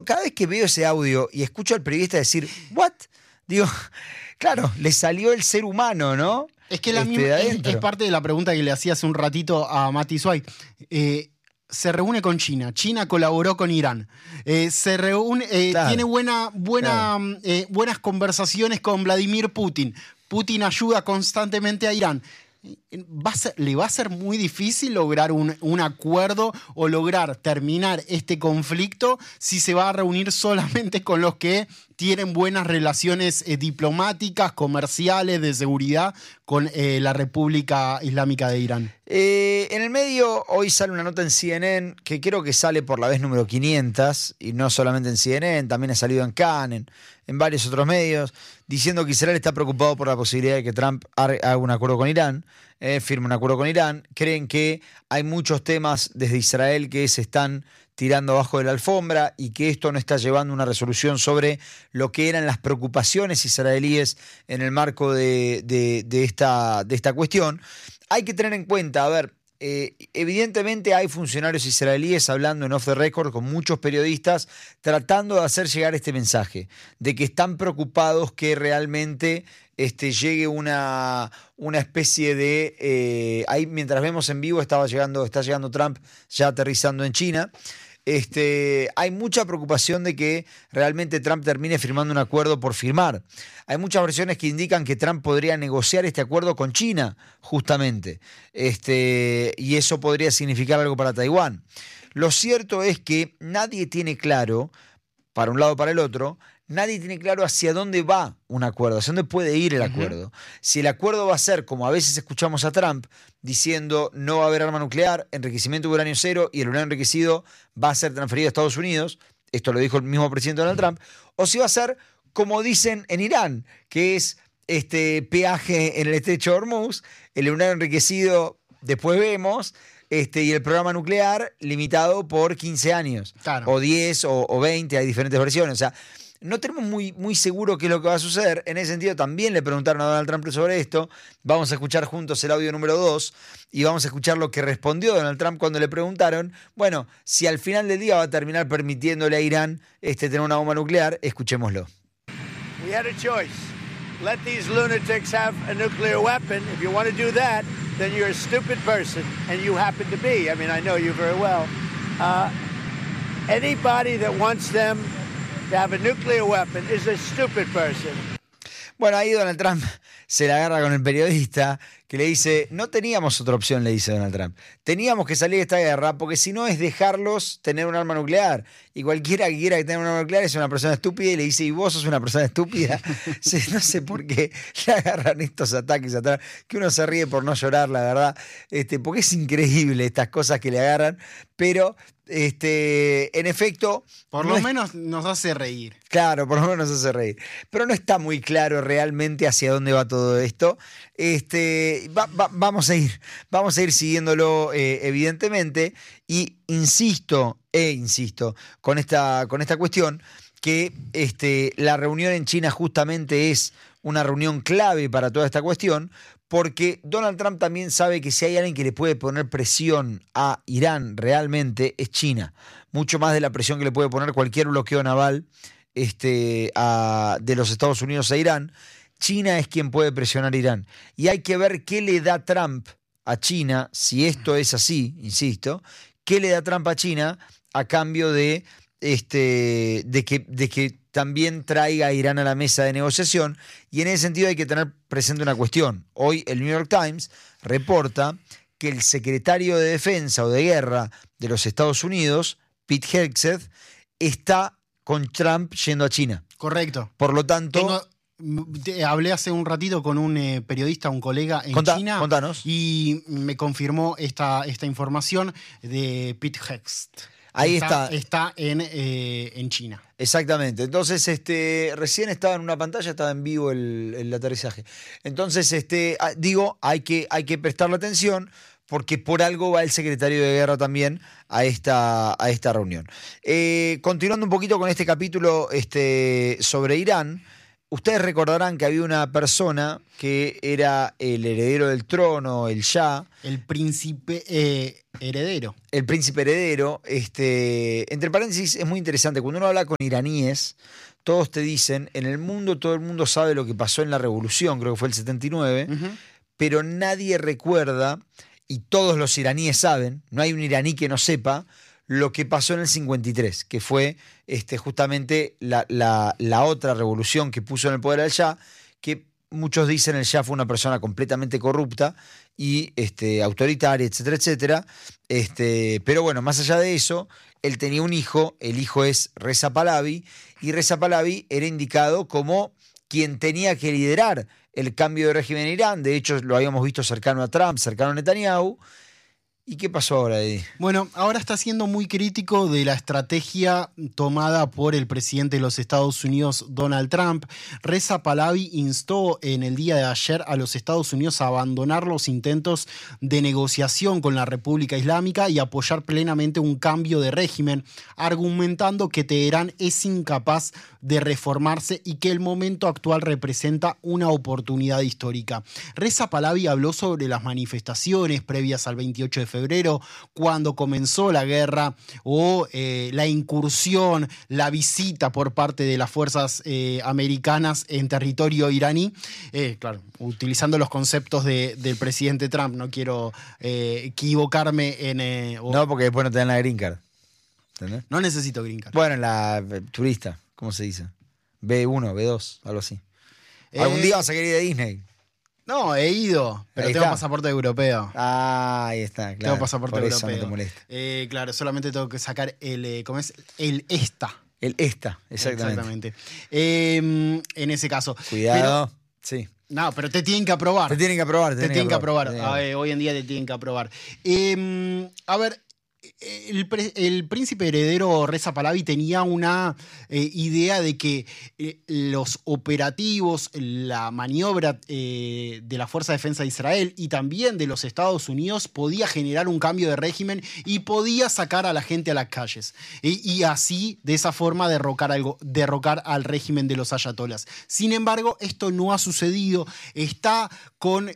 cada vez que veo ese audio y escucho al periodista decir, ¿what? Digo, claro, le salió el ser humano, ¿no? Es que es parte de la pregunta que le hacía hace un ratito a Mati Suay. Se reúne con China. China colaboró con Irán. Se reúne, Claro. tiene buenas conversaciones con Vladimir Putin. Putin ayuda constantemente a Irán. ¿Le va a ser muy difícil lograr un acuerdo o lograr terminar este conflicto si se va a reunir solamente con los que tienen buenas relaciones diplomáticas, comerciales, de seguridad con la República Islámica de Irán? En el medio hoy sale una nota en CNN que creo que sale por la vez número 500 y no solamente en CNN, también ha salido en Cannes, en varios otros medios, diciendo que Israel está preocupado por la posibilidad de que Trump haga un acuerdo con Irán, firme un acuerdo con Irán. Creen que hay muchos temas desde Israel que se están tirando abajo de la alfombra y que esto no está llevando a una resolución sobre lo que eran las preocupaciones israelíes en el marco de esta cuestión. Hay que tener en cuenta, a ver, evidentemente hay funcionarios israelíes hablando en off the record con muchos periodistas tratando de hacer llegar este mensaje de que están preocupados que realmente llegue una especie de... ahí mientras vemos en vivo está llegando Trump ya aterrizando en China. Hay mucha preocupación de que realmente Trump termine firmando un acuerdo por firmar. Hay muchas versiones que indican que Trump podría negociar este acuerdo con China, justamente. Y eso podría significar algo para Taiwán. Lo cierto es que nadie tiene claro, para un lado o para el otro, nadie tiene claro hacia dónde va un acuerdo, hacia dónde puede ir el acuerdo. Si el acuerdo va a ser, como a veces escuchamos a Trump, diciendo no va a haber arma nuclear, enriquecimiento de uranio cero y el uranio enriquecido va a ser transferido a Estados Unidos, esto lo dijo el mismo presidente Donald Trump, o si va a ser como dicen en Irán, que es peaje en el estrecho de Hormuz, el uranio enriquecido después vemos, y el programa nuclear limitado por 15 años, Claro. o 10 o 20, hay diferentes versiones, o sea, no tenemos muy seguro qué es lo que va a suceder. En ese sentido también le preguntaron a Donald Trump sobre esto. Vamos a escuchar juntos el audio número 2 y vamos a escuchar lo que respondió Donald Trump cuando le preguntaron, bueno, si al final del día va a terminar permitiéndole a Irán tener una bomba nuclear. Escuchémoslo. We had a choice. Let these lunatics have a nuclear weapon. If you want to do that, then you're a stupid person, and you happen to be. I mean, I know you very well. Anybody that wants them to have a nuclear weapon is a stupid person. Bueno, ahí Donald Trump se la agarra con el periodista que le dice, no teníamos otra opción, le dice Donald Trump. Teníamos que salir de esta guerra porque si no es dejarlos tener un arma nuclear. Y cualquiera que quiera que tenga un arma nuclear es una persona estúpida y le dice, ¿y vos sos una persona estúpida? No sé por qué le agarran estos ataques atrás, que uno se ríe por no llorar, la verdad, porque es increíble estas cosas que le agarran, pero... en efecto... Por lo menos nos hace reír. Claro, por lo menos nos hace reír. Pero no está muy claro realmente hacia dónde va todo esto. Vamos a ir siguiéndolo evidentemente. Y insisto con esta cuestión que la reunión en China justamente es una reunión clave para toda esta cuestión, porque Donald Trump también sabe que si hay alguien que le puede poner presión a Irán realmente es China, mucho más de la presión que le puede poner cualquier bloqueo naval de los Estados Unidos a Irán. China es quien puede presionar a Irán. Y hay que ver qué le da Trump a China, si esto es así, insisto, qué le da Trump a China a cambio de que también traiga a Irán a la mesa de negociación. Y en ese sentido hay que tener presente una cuestión. Hoy el New York Times reporta que el secretario de Defensa o de Guerra de los Estados Unidos, Pete Hegseth, está con Trump yendo a China. Correcto. Por lo tanto... Hablé hace un ratito con un periodista, un colega en China. Contanos. Y me confirmó esta información de Pete Hegseth. Ahí está. Está en China. Exactamente. Entonces, recién estaba en una pantalla, estaba en vivo el aterrizaje. Entonces, hay que prestarle atención porque por algo va el secretario de Guerra también a esta reunión. Continuando un poquito con este capítulo sobre Irán, ustedes recordarán que había una persona que era el heredero del trono, el Shah. El príncipe heredero. El príncipe heredero. Entre paréntesis, es muy interesante. Cuando uno habla con iraníes, todos te dicen, en el mundo todo el mundo sabe lo que pasó en la revolución, creo que fue el 79, pero nadie recuerda, y todos los iraníes saben, no hay un iraní que no sepa, lo que pasó en el 53, que fue justamente la otra revolución que puso en el poder al Shah, que muchos dicen el Shah fue una persona completamente corrupta y autoritaria, etcétera, etcétera. Pero bueno, más allá de eso, él tenía un hijo, el hijo es Reza Pahlavi, y Reza Pahlavi era indicado como quien tenía que liderar el cambio de régimen en Irán. De hecho, lo habíamos visto cercano a Trump, cercano a Netanyahu. ¿Y qué pasó ahora, Eddie? Bueno, ahora está siendo muy crítico de la estrategia tomada por el presidente de los Estados Unidos, Donald Trump. Reza Pahlavi instó en el día de ayer a los Estados Unidos a abandonar los intentos de negociación con la República Islámica y apoyar plenamente un cambio de régimen, argumentando que Teherán es incapaz de reformarse y que el momento actual representa una oportunidad histórica. Reza Pahlavi habló sobre las manifestaciones previas al 28 de febrero, cuando comenzó la guerra o la incursión, la visita por parte de las fuerzas americanas en territorio iraní. Claro, utilizando los conceptos del presidente Trump, no quiero equivocarme en... No, porque después no te dan la green card. ¿Entendés? No necesito green card. Bueno, la turista, ¿cómo se dice? B1, B2, algo así. Algún día vas a querer ir de Disney. No, he ido, pero Ahí tengo está. pasaporte europeo. Ah, ahí está, claro. Tengo pasaporte por europeo. eso no te molesta. Claro, solamente tengo que sacar el, ¿cómo es? El ESTA. El ESTA, exactamente. En ese caso. Cuidado. Sí. No, pero te tienen que aprobar. Te tienen que aprobar. Te tienen que aprobar. Hoy en día te tienen que aprobar. A ver, el príncipe heredero Reza Pahlavi tenía una idea de que los operativos, la maniobra de la Fuerza de Defensa de Israel y también de los Estados Unidos podía generar un cambio de régimen y podía sacar a la gente a las calles. Y así, de esa forma, derrocar al régimen de los ayatolás. Sin embargo, esto no ha sucedido. Está con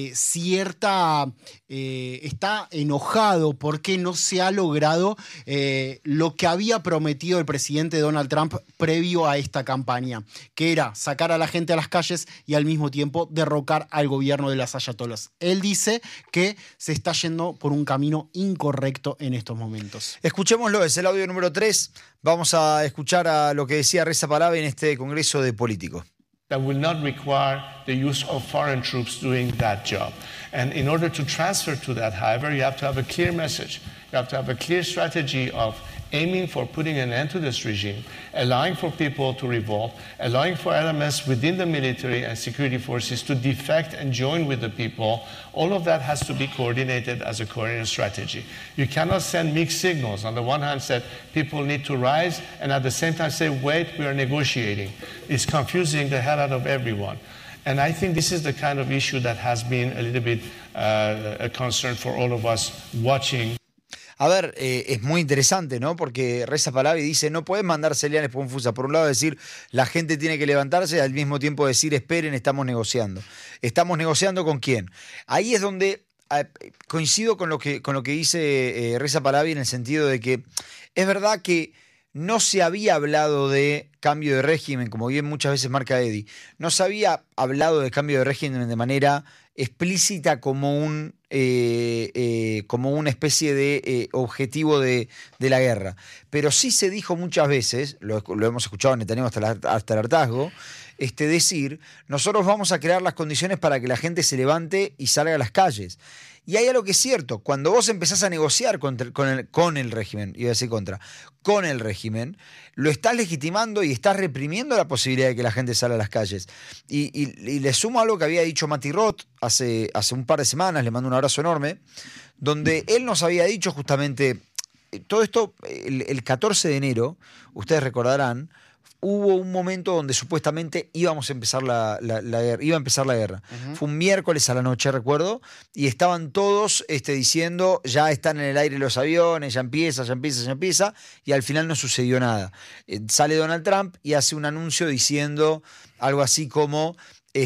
está enojado porque no se ha logrado lo que había prometido el presidente Donald Trump previo a esta campaña, que era sacar a la gente a las calles y al mismo tiempo derrocar al gobierno de las ayatolás. Él dice que se está yendo por un camino incorrecto en estos momentos. Escuchémoslo, es el audio número 3. Vamos a escuchar a lo que decía Reza Pahlavi en este Congreso de Políticos. That will not require the use of foreign troops doing that job. And in order to transfer to that, however, you have to have a clear message. You have to have a clear strategy of aiming for putting an end to this regime, allowing for people to revolt, allowing for elements within the military and security forces to defect and join with the people. All of that has to be coordinated as a coherent strategy. You cannot send mixed signals. On the one hand, say people need to rise, and at the same time say, wait, we are negotiating. It's confusing the hell out of everyone. And I think this is the kind of issue that has been a little bit a concern for all of us watching. A ver, es muy interesante, ¿no? Porque Reza Pahlavi dice, no puedes mandar señales confusas. Por un lado decir, la gente tiene que levantarse, y al mismo tiempo decir, esperen, estamos negociando. ¿Estamos negociando con quién? Ahí es donde coincido con lo que dice Reza Pahlavi, en el sentido de que es verdad que no se había hablado de cambio de régimen, como bien muchas veces marca Eddie. No se había hablado de cambio de régimen de manera explícita como una especie de objetivo de la guerra. Pero sí se dijo muchas veces, lo hemos escuchado en Netanyahu hasta el hartazgo, decir, nosotros vamos a crear las condiciones para que la gente se levante y salga a las calles. Y hay algo que es cierto, cuando vos empezás a negociar con el régimen, iba a decir con el régimen, lo estás legitimando y estás reprimiendo la posibilidad de que la gente salga a las calles. Y le sumo algo que había dicho Mati Roth hace un par de semanas, le mando un abrazo enorme, donde él nos había dicho justamente, todo esto el 14 de enero, ustedes recordarán, hubo un momento donde supuestamente íbamos a empezar la guerra, iba a empezar la guerra. Fue un miércoles a la noche, recuerdo, y estaban todos diciendo, ya están en el aire los aviones, ya empieza, y al final no sucedió nada. Sale Donald Trump y hace un anuncio diciendo algo así como,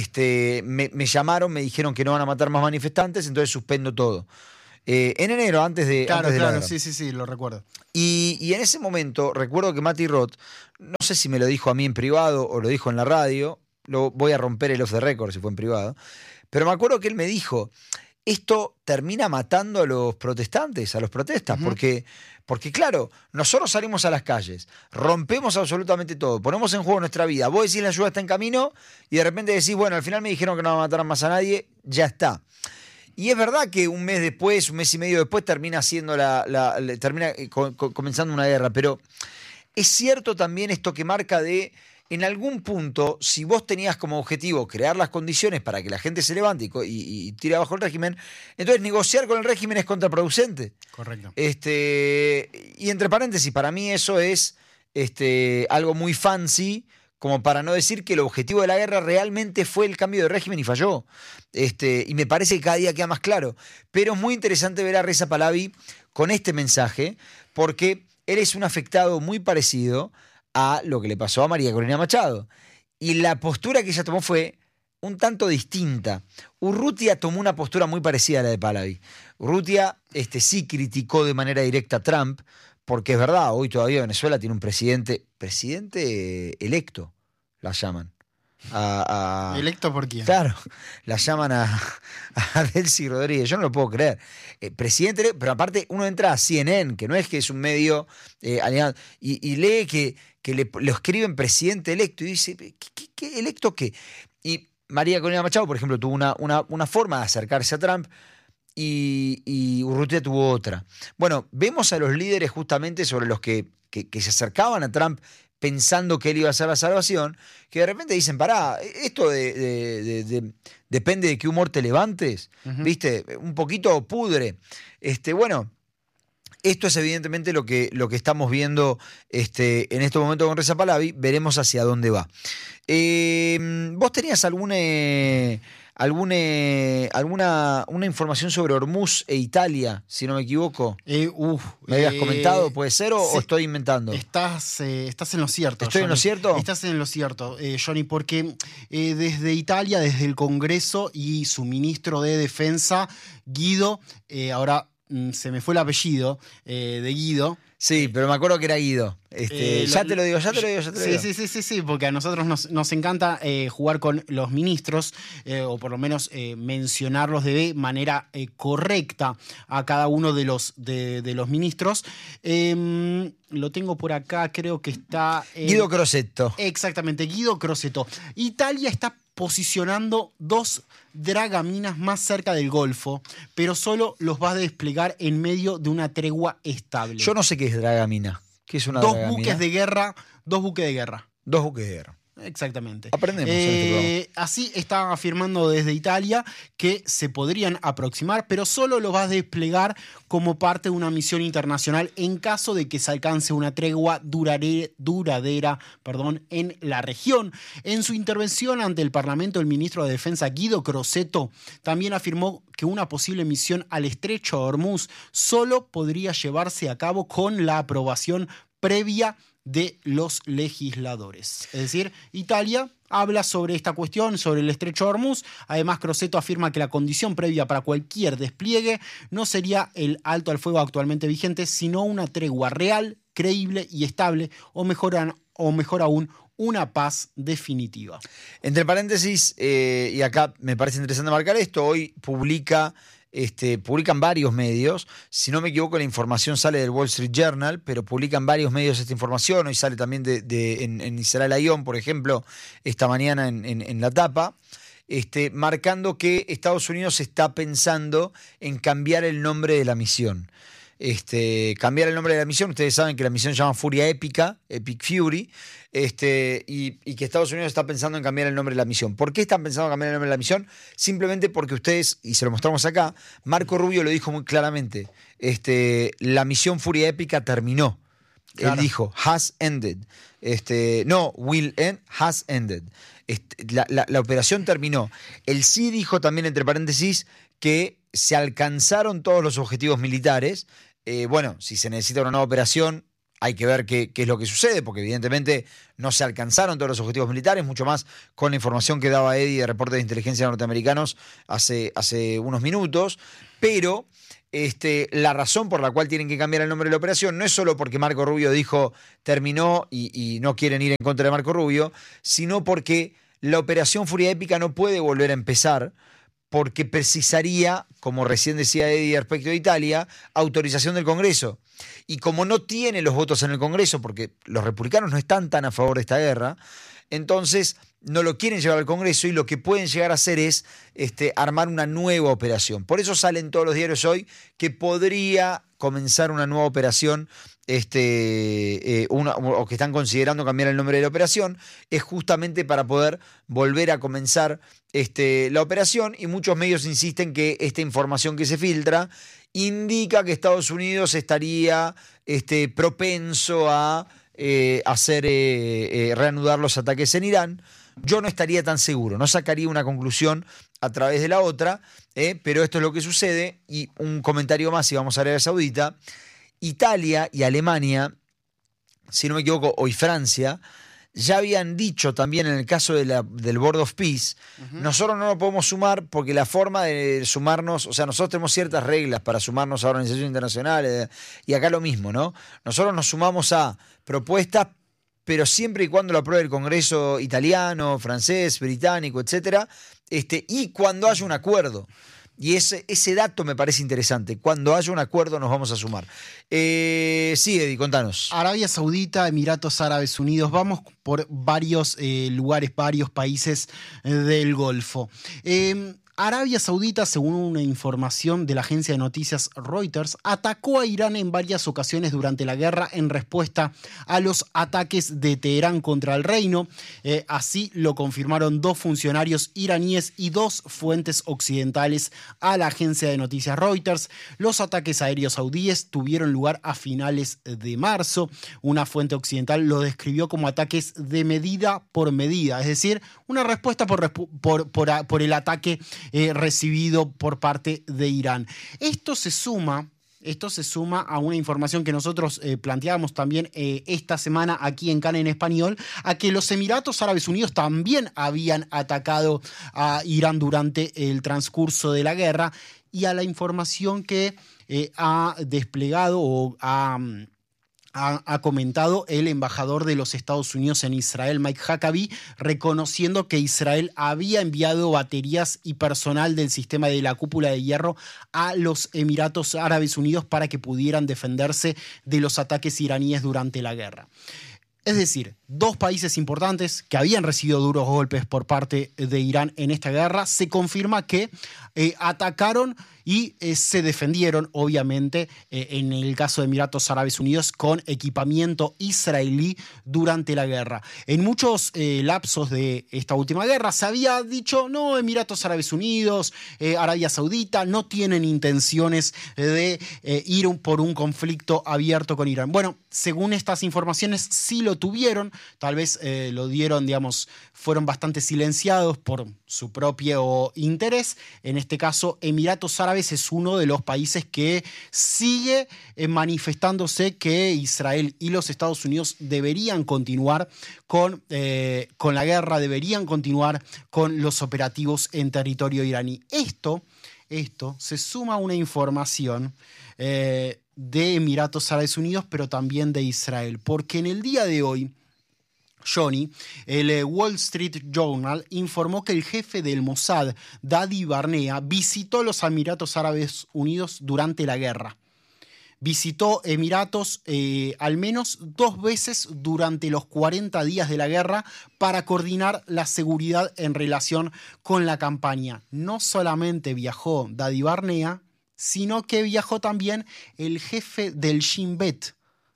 me llamaron, me dijeron que no van a matar más manifestantes, entonces suspendo todo. En enero, antes de la guerra. Sí, lo recuerdo. Y en ese momento, recuerdo que Mati Roth, no sé si me lo dijo a mí en privado o lo dijo en la radio, lo voy a romper el off the record si fue en privado, pero me acuerdo que él me dijo, esto termina matando a los protestantes, a los protestas, porque claro, nosotros salimos a las calles, rompemos absolutamente todo, ponemos en juego nuestra vida, vos decís la ayuda está en camino y de repente decís, bueno, al final me dijeron que no van a matar más a nadie, ya está. Y es verdad que un mes después, un mes y medio después, termina comenzando una guerra. Pero es cierto también esto que marca en algún punto, si vos tenías como objetivo crear las condiciones para que la gente se levante y tire abajo el régimen, entonces negociar con el régimen es contraproducente. Correcto. Y entre paréntesis, para mí eso es algo muy fancy, como para no decir que el objetivo de la guerra realmente fue el cambio de régimen y falló. Y me parece que cada día queda más claro. Pero es muy interesante ver a Reza Pahlavi con este mensaje, porque él es un afectado muy parecido a lo que le pasó a María Corina Machado. Y la postura que ella tomó fue un tanto distinta. Urrutia tomó una postura muy parecida a la de Pahlavi. Urrutia sí criticó de manera directa a Trump, porque es verdad, hoy todavía Venezuela tiene un presidente electo, la llaman. ¿Electo por quién? Claro, la llaman a Delcy Rodríguez, yo no lo puedo creer. Presidente electo, pero aparte uno entra a CNN, que no es que es un medio aliado, y lee que lo escriben presidente electo, y dice, ¿qué electo qué? Y María Corina Machado, por ejemplo, tuvo una forma de acercarse a Trump, y Urrutia tuvo otra. Bueno, vemos a los líderes justamente sobre los que se acercaban a Trump pensando que él iba a ser la salvación, que de repente dicen, pará, esto depende de qué humor te levantes, ¿viste? Un poquito pudre. Bueno, esto es evidentemente lo que estamos viendo en este momento con Reza Pahlavi. Veremos hacia dónde va. ¿Vos tenías alguna información sobre Hormuz e Italia, si no me equivoco? ¿Me habías comentado? ¿Puede ser o estoy inventando? Estás en lo cierto. ¿Estoy Johnny. en lo cierto? Estás en lo cierto, Johnny, porque desde Italia, desde el Congreso y su ministro de Defensa, Guido, ahora se me fue el apellido de Guido. Sí, pero me acuerdo que era Guido. Ya te lo digo. Sí, porque a nosotros nos encanta jugar con los ministros, o por lo menos mencionarlos de manera correcta a cada uno de los ministros. Lo tengo por acá, creo que está... Guido Crosetto. Exactamente, Guido Crosetto. Italia está posicionando 2 dragaminas más cerca del Golfo, pero solo los va a desplegar en medio de una tregua estable. Yo no sé qué es dragamina. ¿Qué es una dragamina? 2 buques de guerra. 2 buques de guerra. 2 buques de guerra. Exactamente. Aprendemos en este programa. Así está afirmando desde Italia que se podrían aproximar, pero solo lo va a desplegar como parte de una misión internacional en caso de que se alcance una tregua duradera en la región. En su intervención ante el Parlamento, el ministro de Defensa Guido Crosetto también afirmó que una posible misión al estrecho de Hormuz solo podría llevarse a cabo con la aprobación previa de los legisladores. Es decir, Italia habla sobre esta cuestión, sobre el estrecho de Hormuz. Además, Crosetto afirma que la condición previa para cualquier despliegue no sería el alto al fuego actualmente vigente, sino una tregua real, creíble y estable, o mejor aún, una paz definitiva. Entre paréntesis, y acá me parece interesante marcar esto, hoy publican varios medios, si no me equivoco la información sale del Wall Street Journal, pero publican varios medios esta información, hoy sale también en Israel Ayón, por ejemplo, esta mañana en la tapa, marcando que Estados Unidos está pensando en cambiar el nombre de la misión. Cambiar el nombre de la misión, ustedes saben que la misión se llama Furia Épica, Epic Fury, y que Estados Unidos está pensando en cambiar el nombre de la misión. ¿Por qué están pensando en cambiar el nombre de la misión? Simplemente porque ustedes, y se lo mostramos acá, Marco Rubio lo dijo muy claramente, la misión Furia Épica terminó. Claro. Él dijo, has ended. No, will end, has ended. La operación terminó. El sí dijo también, entre paréntesis, que se alcanzaron todos los objetivos militares. Bueno, si se necesita una nueva operación, hay que ver qué es lo que sucede, porque evidentemente no se alcanzaron todos los objetivos militares, mucho más con la información que daba Eddie de reportes de inteligencia norteamericanos hace unos minutos, pero la razón por la cual tienen que cambiar el nombre de la operación no es solo porque Marco Rubio dijo terminó y no quieren ir en contra de Marco Rubio, sino porque la operación Furia Épica no puede volver a empezar porque precisaría, como recién decía Eddie respecto de Italia, autorización del Congreso. Y como no tiene los votos en el Congreso, porque los republicanos no están tan a favor de esta guerra, entonces no lo quieren llevar al Congreso y lo que pueden llegar a hacer es armar una nueva operación. Por eso salen todos los diarios hoy que podría comenzar una nueva operación o que están considerando cambiar el nombre de la operación, es justamente para poder volver a comenzar la operación, y muchos medios insisten que esta información que se filtra indica que Estados Unidos estaría propenso a reanudar los ataques en Irán. Yo no estaría tan seguro, no sacaría una conclusión a través de la otra, pero esto es lo que sucede. Y un comentario más, y vamos a Arabia Saudita. Italia y Alemania, si no me equivoco, hoy Francia, ya habían dicho también en el caso del Board of Peace, nosotros no nos podemos sumar porque la forma de sumarnos, o sea, nosotros tenemos ciertas reglas para sumarnos a organizaciones internacionales, y acá lo mismo, ¿no? Nosotros nos sumamos a propuestas, pero siempre y cuando lo apruebe el Congreso italiano, francés, británico, etcétera, y cuando haya un acuerdo. Y ese dato me parece interesante. Cuando haya un acuerdo nos vamos a sumar. Sí, Eddie, contanos. Arabia Saudita, Emiratos Árabes Unidos. Vamos por varios lugares, varios países del Golfo. Arabia Saudita, según una información de la agencia de noticias Reuters, atacó a Irán en varias ocasiones durante la guerra en respuesta a los ataques de Teherán contra el reino. Así lo confirmaron 2 funcionarios iraníes y 2 fuentes occidentales a la agencia de noticias Reuters. Los ataques aéreos saudíes tuvieron lugar a finales de marzo. Una fuente occidental lo describió como ataques de medida por medida, es decir, una respuesta por el ataque recibido por parte de Irán. Esto se suma a una información que nosotros planteábamos también esta semana aquí en CAN en español, a que los Emiratos Árabes Unidos también habían atacado a Irán durante el transcurso de la guerra, y a la información que ha desplegado o ha comentado el embajador de los Estados Unidos en Israel, Mike Huckabee, reconociendo que Israel había enviado baterías y personal del sistema de la cúpula de hierro a los Emiratos Árabes Unidos para que pudieran defenderse de los ataques iraníes durante la guerra. Es decir, 2 países importantes que habían recibido duros golpes por parte de Irán en esta guerra, se confirma que atacaron y se defendieron, obviamente, en el caso de Emiratos Árabes Unidos, con equipamiento israelí durante la guerra. En muchos lapsos de esta última guerra se había dicho, no, Emiratos Árabes Unidos, Arabia Saudita, no tienen intenciones de ir por un conflicto abierto con Irán. Bueno, según estas informaciones, sí lo tuvieron, tal vez lo dieron, digamos, fueron bastante silenciados por su propio interés. En este caso, Emiratos Árabes es uno de los países que sigue manifestándose que Israel y los Estados Unidos deberían continuar con la guerra, deberían continuar con los operativos en territorio iraní. Esto se suma a una información de Emiratos Árabes Unidos, pero también de Israel, porque en el día de hoy, Johnny, el Wall Street Journal informó que el jefe del Mossad, Dadi Barnea, visitó los Emiratos Árabes Unidos durante la guerra. Visitó Emiratos al menos 2 veces durante los 40 días de la guerra para coordinar la seguridad en relación con la campaña. No solamente viajó Dadi Barnea, sino que viajó también el jefe del Shin Bet,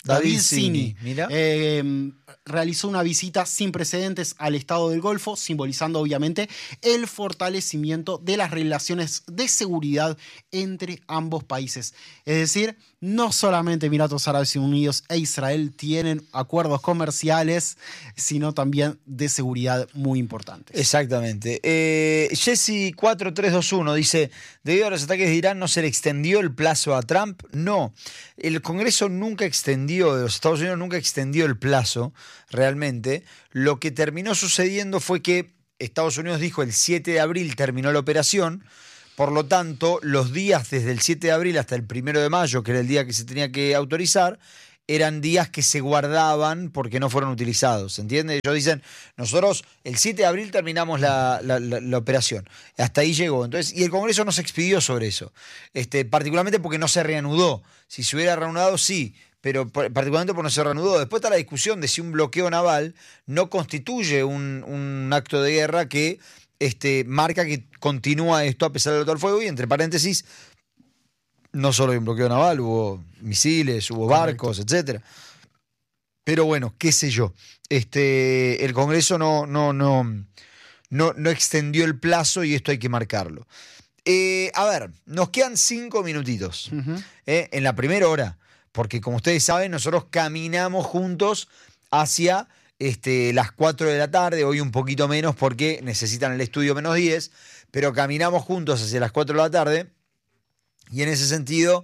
David Sini, mira. realizó una visita sin precedentes al Estado del Golfo, simbolizando obviamente el fortalecimiento de las relaciones de seguridad entre ambos países. Es decir, no solamente Emiratos Árabes Unidos e Israel tienen acuerdos comerciales, sino también de seguridad muy importantes. Exactamente. Jesse 4321 dice, debido a los ataques de Irán, ¿no se le extendió el plazo a Trump? No. El Congreso nunca extendió, de los Estados Unidos nunca extendió el plazo, realmente. Lo que terminó sucediendo fue que Estados Unidos dijo el 7 de abril terminó la operación. Por lo tanto, los días desde el 7 de abril hasta el 1 de mayo, que era el día que se tenía que autorizar, eran días que se guardaban porque no fueron utilizados, ¿se entiende? Ellos dicen, nosotros el 7 de abril terminamos la operación, hasta ahí llegó. Entonces, y el Congreso no se expidió sobre eso, particularmente porque no se reanudó. Si se hubiera reanudado, sí, pero particularmente porque no se reanudó. Después está la discusión de si un bloqueo naval no constituye un acto de guerra que marca que continúa esto a pesar del alto al fuego, y entre paréntesis, no solo hay un bloqueo naval, hubo misiles, hubo barcos, etcétera. Pero bueno, qué sé yo. El Congreso no extendió el plazo y esto hay que marcarlo. A ver, nos quedan 5 minutitos en la primera hora, porque como ustedes saben, nosotros caminamos juntos hacia las 4 de la tarde, hoy un poquito menos porque necesitan el estudio menos 10, pero caminamos juntos hacia las 4 de la tarde y en ese sentido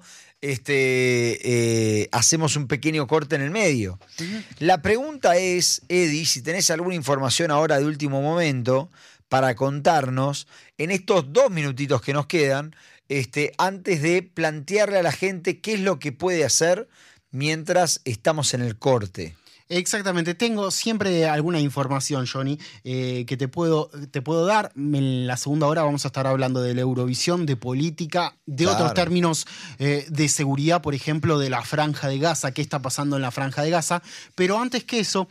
hacemos un pequeño corte en el medio. La pregunta es, Eddie, si tenés alguna información ahora de último momento para contarnos en estos 2 minutitos que nos quedan, antes de plantearle a la gente qué es lo que puede hacer mientras estamos en el corte. Exactamente, tengo siempre alguna información, Johnny, que te puedo dar. En la segunda hora vamos a estar hablando de la Eurovisión, de política, de otros términos de seguridad, por ejemplo, de la Franja de Gaza, qué está pasando en la Franja de Gaza. Pero antes que eso,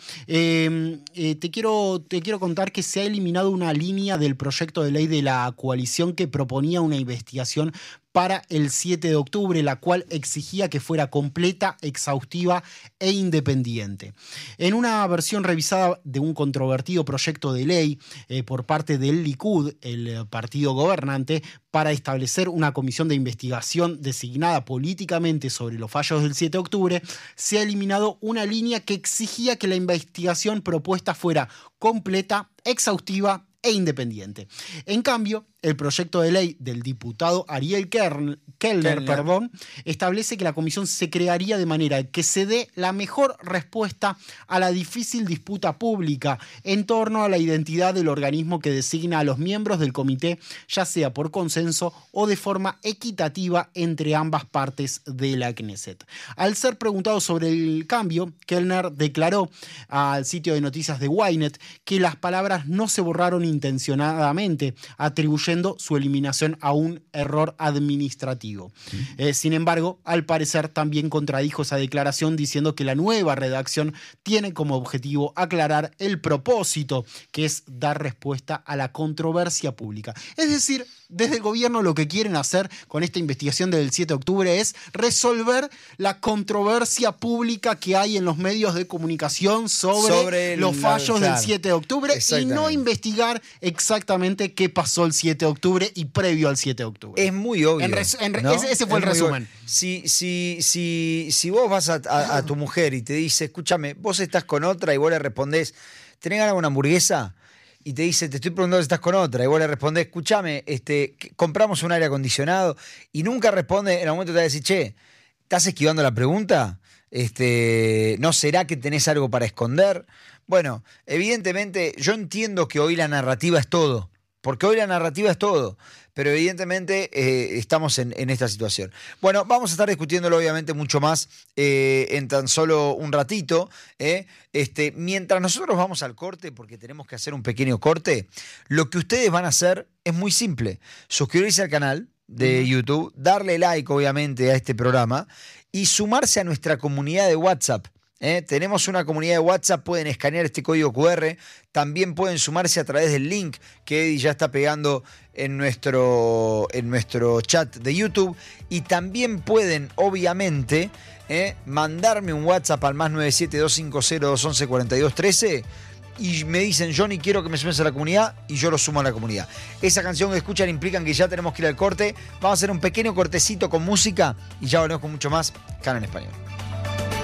te quiero contar que se ha eliminado una línea del proyecto de ley de la coalición que proponía una investigación para el 7 de octubre, la cual exigía que fuera completa, exhaustiva e independiente. En una versión revisada de un controvertido proyecto de ley por parte del Likud, el partido gobernante, para establecer una comisión de investigación designada políticamente sobre los fallos del 7 de octubre, se ha eliminado una línea que exigía que la investigación propuesta fuera completa, exhaustiva e independiente. En cambio, el proyecto de ley del diputado Ariel Kellner, establece que la comisión se crearía de manera que se dé la mejor respuesta a la difícil disputa pública en torno a la identidad del organismo que designa a los miembros del comité, ya sea por consenso o de forma equitativa entre ambas partes de la Knesset. Al ser preguntado sobre el cambio, Kellner declaró al sitio de noticias de Ynet que las palabras no se borraron intencionadamente, atribuyendo su eliminación a un error administrativo. Sin embargo, al parecer también contradijo esa declaración diciendo que la nueva redacción tiene como objetivo aclarar el propósito, que es dar respuesta a la controversia pública. Es decir, desde el gobierno lo que quieren hacer con esta investigación del 7 de octubre es resolver la controversia pública que hay en los medios de comunicación sobre los fallos del 7 de octubre y no investigar exactamente qué pasó el 7 de octubre y previo al 7 de octubre. Es muy obvio. ¿no? Ese fue el resumen. Si vos vas a tu mujer y te dice, escúchame, vos estás con otra y vos le respondés, ¿tenés ganas de una hamburguesa? Y te dice, te estoy preguntando si estás con otra. Y vos le respondés, escúchame, compramos un aire acondicionado. Y nunca responde, en el momento te va a decir, che, ¿estás esquivando la pregunta? ¿No será que tenés algo para esconder? Bueno, evidentemente, yo entiendo que hoy la narrativa es todo. Porque hoy la narrativa es todo, pero evidentemente estamos en esta situación. Bueno, vamos a estar discutiéndolo obviamente mucho más en tan solo un ratito. Mientras nosotros vamos al corte, porque tenemos que hacer un pequeño corte, lo que ustedes van a hacer es muy simple. Suscribirse al canal de YouTube, darle like obviamente a este programa y sumarse a nuestra comunidad de WhatsApp. Tenemos una comunidad de WhatsApp, pueden escanear este código QR, también pueden sumarse a través del link que Eddie ya está pegando en nuestro chat de YouTube, y también pueden, obviamente, mandarme un WhatsApp al +97 250 211 4213 y me dicen: Johnny, quiero que me sumes a la comunidad, y yo lo sumo a la comunidad. Esa canción que escuchan implican que ya tenemos que ir al corte. Vamos a hacer un pequeño cortecito con música y ya volvemos con mucho más Canon en Español.